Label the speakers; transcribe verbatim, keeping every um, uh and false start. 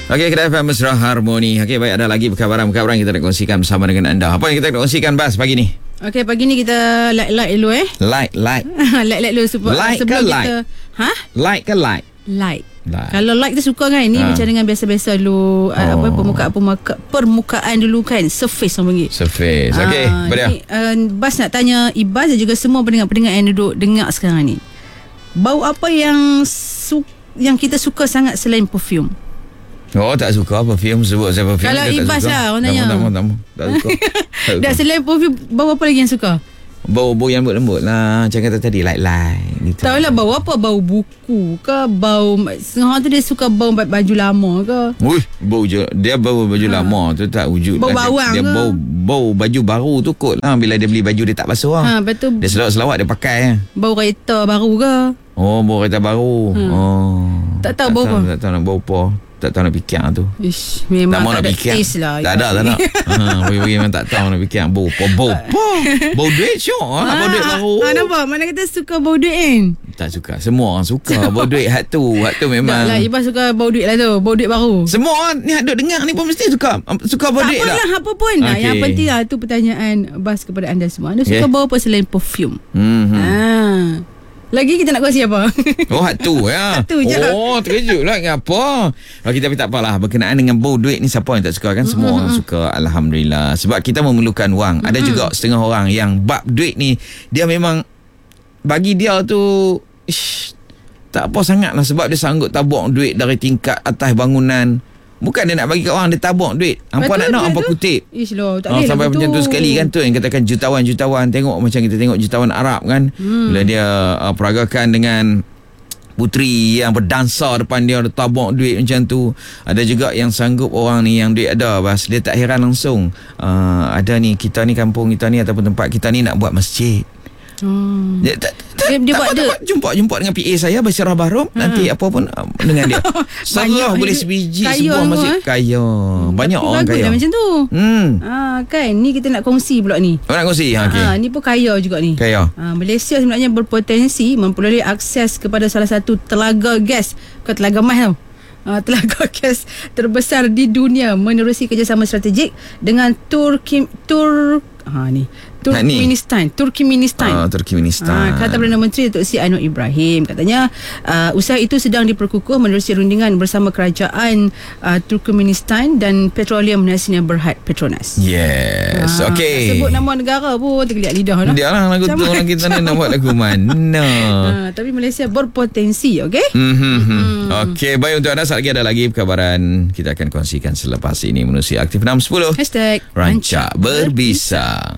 Speaker 1: Okey, Kedah F M Mesra Harmoni. Okey, baik, ada lagi perkabaran-perkabaran kita nak kongsikan bersama dengan anda. Apa yang kita nak kongsikan, Bas, pagi ni?
Speaker 2: Okey, pagi ni kita like-like dulu eh.
Speaker 1: Like, like.
Speaker 2: like-like dulu sebab
Speaker 1: like
Speaker 2: sebelum
Speaker 1: ke
Speaker 2: kita
Speaker 1: like?
Speaker 2: Ha?
Speaker 1: Like ke like?
Speaker 2: Like.
Speaker 1: Like.
Speaker 2: Kalau like tu suka kan. Ni
Speaker 1: Ha.
Speaker 2: macam dengan biasa-biasa dulu. Oh. Apa permukaan, permukaan permukaan dulu kan. Surface orang panggil.
Speaker 1: Surface. Okey,
Speaker 2: Ah,
Speaker 1: apa dia?
Speaker 2: ni, uh, Bas nak tanya Ibas dan juga semua pendengar-pendengar yang duduk dengar sekarang ni. Bau apa yang su- yang kita suka sangat selain perfume?
Speaker 1: Oh, tak suka perfume. Sebut saya perfume.
Speaker 2: Kalau
Speaker 1: dia tak
Speaker 2: Ibas
Speaker 1: suka.
Speaker 2: lah, orang
Speaker 1: Tak
Speaker 2: tanya.
Speaker 1: mau, tak mau, tak mau. Tak suka. Tak
Speaker 2: Dah
Speaker 1: suka.
Speaker 2: selain perfume, bau apa lagi yang suka?
Speaker 1: Bau-bau yang lembut-lembut lah. Macam kata tadi, like-like gitu.
Speaker 2: Tak tahulah bau apa. Bau buku ke? Bau setengah tu dia suka bau baju lama ke?
Speaker 1: Wih, bau je. Dia bau baju ha. lama tu tak wujud.
Speaker 2: Bau
Speaker 1: lah.
Speaker 2: bawang
Speaker 1: Dia
Speaker 2: ke?
Speaker 1: bau bau baju baru tu kot lah. Bila dia beli baju dia tak basuh lah.
Speaker 2: Ha, betul.
Speaker 1: Dia selawat-selawat dia pakai lah.
Speaker 2: Bau kereta baru ke?
Speaker 1: Oh, bau kereta baru.
Speaker 2: Hmm.
Speaker 1: Oh.
Speaker 2: Tak tahu bau apa?
Speaker 1: Tak tahu nak bau apa. Tak tahu nak fikir tu.
Speaker 2: Ish,
Speaker 1: Tak
Speaker 2: memang
Speaker 1: mau
Speaker 2: tak,
Speaker 1: nak
Speaker 2: ada
Speaker 1: fikir.
Speaker 2: taste lah.
Speaker 1: Tak ada, tak ada. Ha, bagi-bagi memang tak tahu nak fikir. Bau apa? Bau apa? Bau duit syok. Ha, bau duit baru.
Speaker 2: Ha, nampak? Mana kata suka bau duit kan?
Speaker 1: Tak suka. Semua orang suka bau duit. Hat tu. Hat tu memang.
Speaker 2: Tak lah, Ibas suka bau duit lah tu. Bau duit baru.
Speaker 1: Semua orang ni duk dengar ni pun mesti suka. Suka bau
Speaker 2: Tak
Speaker 1: duit
Speaker 2: apa
Speaker 1: lah.
Speaker 2: lah, apa pun. Okay. Nah,
Speaker 1: Okey.
Speaker 2: yang penting lah tu pertanyaan Bas kepada anda semua. Anda suka
Speaker 1: Okay.
Speaker 2: bau apa selain perfume?
Speaker 1: Hmm.
Speaker 2: Ha. Lagi kita nak kongsi apa?
Speaker 1: Oh, hat tu ya.
Speaker 2: Hat tu je.
Speaker 1: Oh, terkejut lah. Kenapa? Okey, tapi tak apalah. Berkenaan dengan bau duit ni, siapa yang tak suka kan? Semua orang suka. Alhamdulillah. Sebab kita memerlukan wang. Ada juga setengah orang yang bab duit ni, dia memang bagi dia tu ish, tak apa sangat lah. Sebab dia sanggup tabung duit dari tingkat atas bangunan. Bukan dia nak bagi kat orang, dia tabung duit. Hampa nak nak, hampa kutip.
Speaker 2: Ish loh, tak
Speaker 1: Oh,
Speaker 2: boleh
Speaker 1: sampai
Speaker 2: lah
Speaker 1: macam tu
Speaker 2: betul.
Speaker 1: sekali kan tu yang katakan jutawan-jutawan. Tengok macam kita tengok jutawan Arab kan. Hmm. Bila dia uh, peragakan dengan puteri yang berdansa depan dia, dia tabung duit macam tu. Ada juga yang sanggup orang ni yang duit ada, Bas. Dia tak heran langsung. Uh, ada ni, kita ni kampung kita ni ataupun tempat kita ni nak buat masjid.
Speaker 2: Hmm.
Speaker 1: Dia, tak, tak,
Speaker 2: Dia- dia
Speaker 1: tak
Speaker 2: buat
Speaker 1: apa,
Speaker 2: dia-
Speaker 1: tak apa. Jumpa-jumpa dengan P A saya Basyarah Bahrom.
Speaker 2: Ha.
Speaker 1: Nanti apa pun uh, dengan dia. Sarah
Speaker 2: Banyak
Speaker 1: boleh
Speaker 2: dia-
Speaker 1: sebiji
Speaker 2: kaya
Speaker 1: sebuah
Speaker 2: semua,
Speaker 1: masjid.
Speaker 2: eh?
Speaker 1: Kaya. Banyak
Speaker 2: Tapi
Speaker 1: orang
Speaker 2: bagus
Speaker 1: kaya.
Speaker 2: lah macam tu.
Speaker 1: Hmm.
Speaker 2: Ah, kan ni kita nak kongsi pula ni.
Speaker 1: Oh, nak kongsi? Ha, okay.
Speaker 2: Ah, ni pun kaya juga ni.
Speaker 1: Kaya.
Speaker 2: Ah, Malaysia sebenarnya berpotensi memperoleh akses kepada salah satu telaga gas, bukan telaga mas tau. Uh, telaga gas terbesar di dunia menerusi kerjasama strategik dengan Turki Tur ha ni Turkmenistan Turkmenistan
Speaker 1: Ah, Turkmenistan.
Speaker 2: Ah, kata Perdana Menteri Datuk Seri Anwar Ibrahim, katanya uh, usaha itu sedang diperkukuh menerusi rundingan bersama kerajaan uh, Turkmenistan dan Petroleum Nasional Berhad Petronas.
Speaker 1: Yes.
Speaker 2: Ah,
Speaker 1: Okey.
Speaker 2: sebut nama negara pun tergeliat lidah lah.
Speaker 1: Dia lah lagu tu
Speaker 2: Sama.
Speaker 1: orang kita ni nak buat lagu mana.
Speaker 2: Ah, tapi Malaysia berpotensi, okey?
Speaker 1: Mm-hmm. Okey, baik, untuk anda saat lagi ada lagi perkabaran kita akan kongsikan selepas ini menerusi Aktif enam sepuluh.
Speaker 2: Hashtag
Speaker 1: Rancak Berbisa.